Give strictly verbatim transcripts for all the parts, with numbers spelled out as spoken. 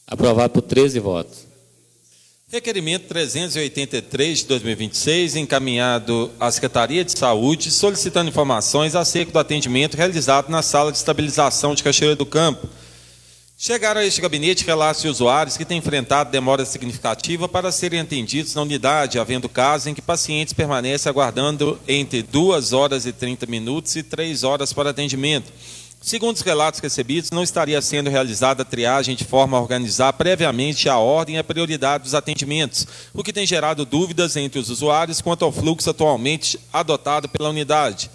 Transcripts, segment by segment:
Aprovado por treze votos. Requerimento trezentos e oitenta e três de dois mil e vinte e seis, encaminhado à Secretaria de Saúde, solicitando informações acerca do atendimento realizado na Sala de Estabilização de Cachoeira do Campo. Chegaram a este gabinete relatos de usuários que têm enfrentado demora significativa para serem atendidos na unidade, havendo casos em que pacientes permanecem aguardando entre duas horas e trinta minutos e três horas para atendimento. Segundo os relatos recebidos, não estaria sendo realizada a triagem de forma a organizar previamente a ordem e a prioridade dos atendimentos, o que tem gerado dúvidas entre os usuários quanto ao fluxo atualmente adotado pela unidade.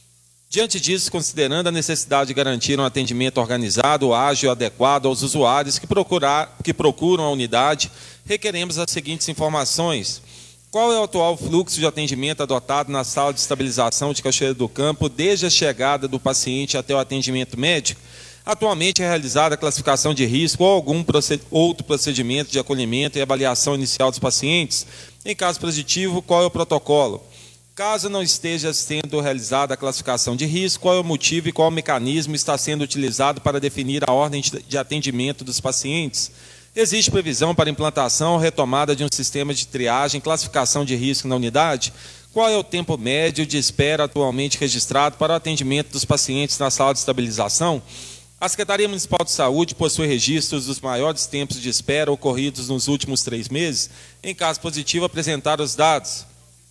Diante disso, considerando a necessidade de garantir um atendimento organizado, ágil e adequado aos usuários que, procurar, que procuram a unidade, requeremos as seguintes informações. Qual é o atual fluxo de atendimento adotado na Sala de Estabilização de Cachoeira do Campo desde a chegada do paciente até o atendimento médico? Atualmente é realizada a classificação de risco ou algum outro procedimento de acolhimento e avaliação inicial dos pacientes? Em caso positivo, qual é o protocolo? Caso não esteja sendo realizada a classificação de risco, qual é o motivo e qual o mecanismo está sendo utilizado para definir a ordem de atendimento dos pacientes? Existe previsão para implantação ou retomada de um sistema de triagem e classificação de risco na unidade? Qual é o tempo médio de espera atualmente registrado para o atendimento dos pacientes na sala de estabilização? A Secretaria Municipal de Saúde possui registros dos maiores tempos de espera ocorridos nos últimos três meses? Em caso positivo, apresentar os dados.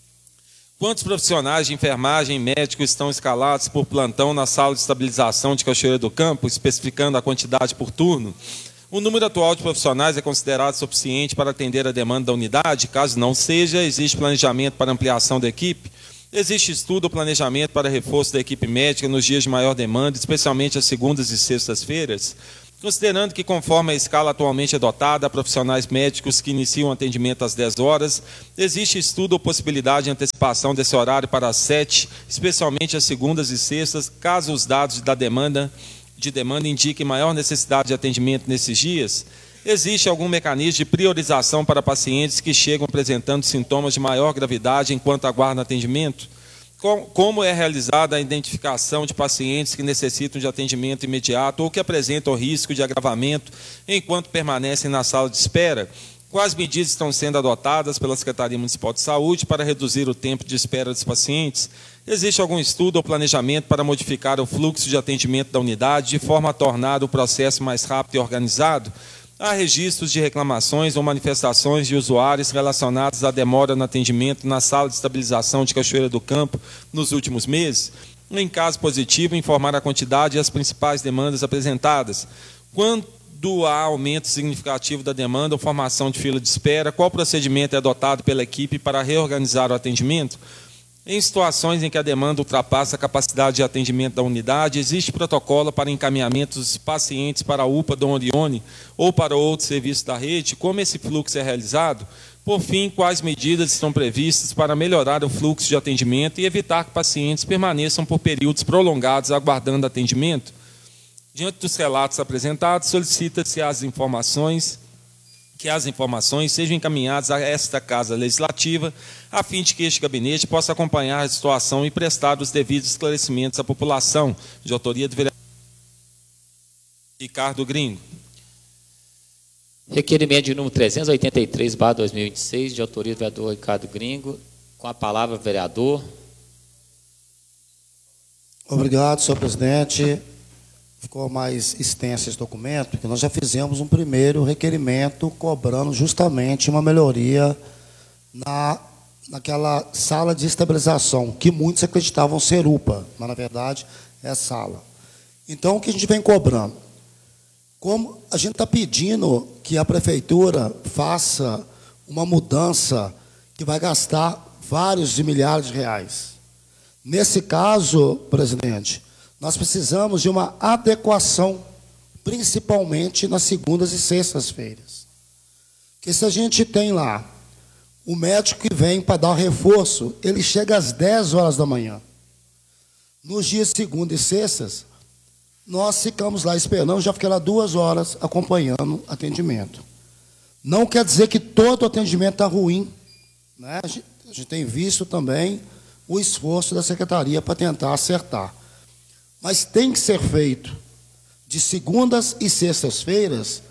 Quantos profissionais de enfermagem e médicos estão escalados por plantão na sala de estabilização de Cachoeira do Campo, especificando a quantidade por turno? O número atual de profissionais é considerado suficiente para atender a demanda da unidade? Caso não seja, existe planejamento para ampliação da equipe? Existe estudo ou planejamento para reforço da equipe médica nos dias de maior demanda, especialmente às segundas e sextas-feiras? Considerando que, conforme a escala atualmente adotada, há profissionais médicos que iniciam o atendimento às dez horas, existe estudo ou possibilidade de antecipação desse horário para as sete, especialmente às segundas e sextas, caso os dados da demanda de demanda indique maior necessidade de atendimento nesses dias? Existe algum mecanismo de priorização para pacientes que chegam apresentando sintomas de maior gravidade enquanto aguardam atendimento? Como é realizada a identificação de pacientes que necessitam de atendimento imediato ou que apresentam risco de agravamento enquanto permanecem na sala de espera? Quais medidas estão sendo adotadas pela Secretaria Municipal de Saúde para reduzir o tempo de espera dos pacientes? Existe algum estudo ou planejamento para modificar o fluxo de atendimento da unidade de forma a tornar o processo mais rápido e organizado? Há registros de reclamações ou manifestações de usuários relacionados à demora no atendimento na sala de estabilização de Cachoeira do Campo nos últimos meses? Em caso positivo, informar a quantidade e as principais demandas apresentadas. Quando há aumento significativo da demanda ou formação de fila de espera, qual procedimento é adotado pela equipe para reorganizar o atendimento? Em situações em que a demanda ultrapassa a capacidade de atendimento da unidade, existe protocolo para encaminhamento dos pacientes para a U P A Dom Orione ou para outros serviços da rede? Como esse fluxo é realizado? Por fim, quais medidas estão previstas para melhorar o fluxo de atendimento e evitar que pacientes permaneçam por períodos prolongados aguardando atendimento? Diante dos relatos apresentados, solicita-se as informações que as informações sejam encaminhadas a esta Casa Legislativa, a fim de que este gabinete possa acompanhar a situação e prestar os devidos esclarecimentos à população. De autoria do vereador Ricardo Gringo. Requerimento de número trezentos e oitenta e três barra dois mil e vinte e seis, de autoria do vereador Ricardo Gringo. Com a palavra, vereador. Obrigado, senhor presidente. Ficou mais extenso esse documento, porque nós já fizemos um primeiro requerimento cobrando justamente uma melhoria na, naquela sala de estabilização, que muitos acreditavam ser U P A, mas, na verdade, é sala. Então, o que a gente vem cobrando? Como a gente está pedindo que a prefeitura faça uma mudança que vai gastar vários de milhares de reais. Nesse caso, presidente, nós precisamos de uma adequação, principalmente nas segundas e sextas-feiras. Porque se a gente tem lá o médico que vem para dar o reforço, ele chega às dez horas da manhã. Nos dias segunda e sextas, nós ficamos lá esperando, já fiquei lá duas horas acompanhando atendimento. Não quer dizer que todo o atendimento está ruim, né? A gente, a gente tem visto também o esforço da Secretaria para tentar acertar. Mas tem que ser feito de segundas e sextas-feiras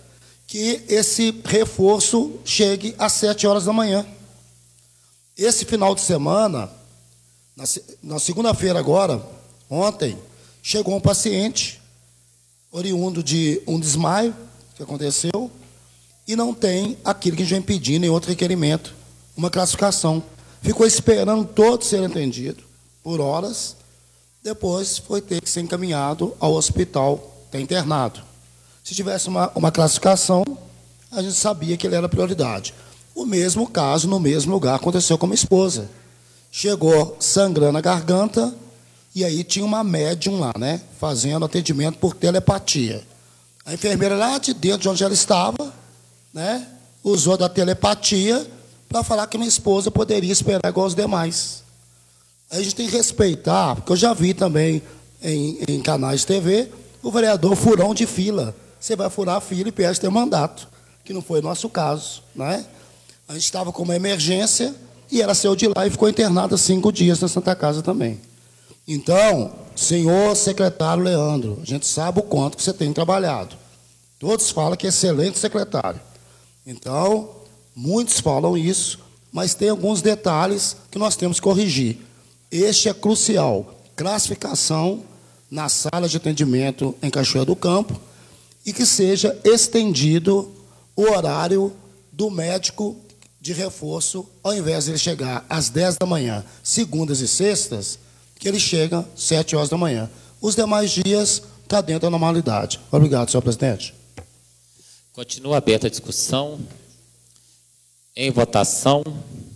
que esse reforço chegue às sete horas da manhã. Esse final de semana, na, na segunda-feira agora, ontem, chegou um paciente, oriundo de um desmaio, que aconteceu, e não tem aquilo que a gente vem pedindo em outro requerimento, uma classificação. Ficou esperando todos serem atendidos por horas, depois foi ter que ser encaminhado ao hospital, está internado. Se tivesse uma, uma classificação, a gente sabia que ele era prioridade. O mesmo caso, no mesmo lugar, aconteceu com a minha esposa. Chegou sangrando a garganta, e aí tinha uma médium lá, né, fazendo atendimento por telepatia. A enfermeira lá de dentro de onde ela estava, né, usou da telepatia para falar que minha esposa poderia esperar igual os demais. A gente tem que respeitar, porque eu já vi também em, em canais de T V, o vereador furão de fila. Você vai furar a fila e perde ter mandato, que não foi o nosso caso, né? A gente estava com uma emergência e ela saiu de lá e ficou internada cinco dias na Santa Casa também. Então, senhor secretário Leandro, a gente sabe o quanto que você tem trabalhado. Todos falam que é excelente secretário. Então, muitos falam isso, mas tem alguns detalhes que nós temos que corrigir. Este é crucial. Classificação na sala de atendimento em Cachoeira do Campo e que seja estendido o horário do médico de reforço, ao invés de ele chegar às dez da manhã, segundas e sextas, que ele chega às sete horas da manhã. Os demais dias está dentro da normalidade. Obrigado, senhor presidente. Continua aberta a discussão. Em votação.